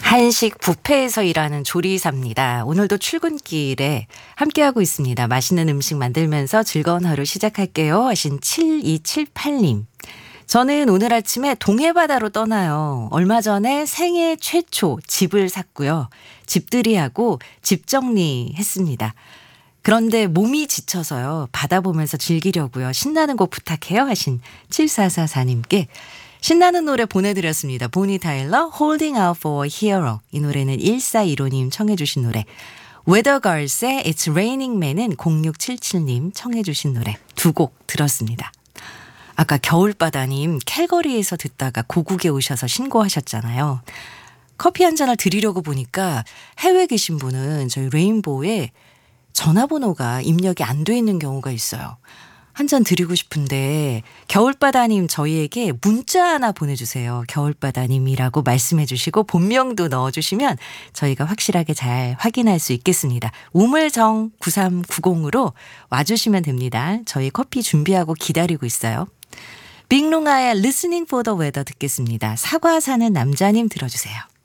한식 뷔페에서 일하는 조리사입니다. 오늘도 출근길에 함께하고 있습니다. 맛있는 음식 만들면서 즐거운 하루 시작할게요 하신 7278님. 저는 오늘 아침에 동해바다로 떠나요. 얼마 전에 생애 최초 집을 샀고요. 집들이하고 집 정리했습니다. 그런데 몸이 지쳐서요. 바다 보면서 즐기려고요. 신나는 곡 부탁해요 하신 7444님께 신나는 노래 보내드렸습니다. 보니 타일러 Holding Out for a Hero. 이 노래는 1415님 청해 주신 노래. 웨더걸스의 It's Raining Man은 0677님 청해 주신 노래 두 곡 들었습니다. 아까 겨울바다님 캘거리에서 듣다가 고국에 오셔서 신고하셨잖아요. 커피 한 잔을 드리려고 보니까 해외에 계신 분은 저희 레인보우에 전화번호가 입력이 안 돼 있는 경우가 있어요. 한 잔 드리고 싶은데 겨울바다님 저희에게 문자 하나 보내주세요. 겨울바다님이라고 말씀해 주시고 본명도 넣어주시면 저희가 확실하게 잘 확인할 수 있겠습니다. 우물정 9390으로 와주시면 됩니다. 저희 커피 준비하고 기다리고 있어요. 빅룽아의 Listening for the Weather 듣겠습니다. 사과 사는 남자님 들어주세요.